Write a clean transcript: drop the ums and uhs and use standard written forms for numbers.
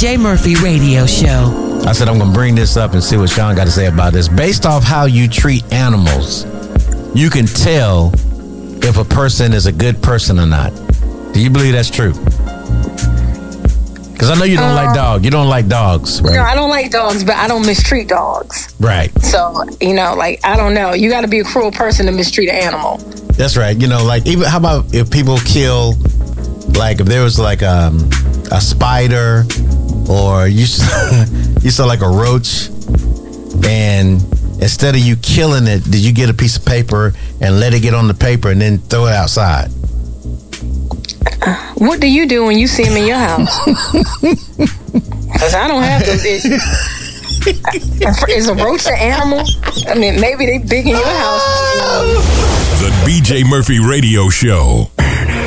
BJ Murphy Radio Show. I said I'm going to bring this up and see what Sean got to say about this. Based off how you treat animals, you can tell if a person is a good person or not. Do you believe that's true? Because I know you don't like dogs. You don't like dogs, right? No, I don't like dogs, but I don't mistreat dogs. Right. So, I don't know. You got to be a cruel person to mistreat an animal. That's right. Even how about if people kill, like if there was like a spider or you saw like a roach, and instead of you killing it, did you get a piece of paper and let it get on the paper and then throw it outside? What do you do when you see them in your house? Because I don't have those issues. Is a roach an animal? I mean, maybe they big in your house. The BJ Murphy Radio Show.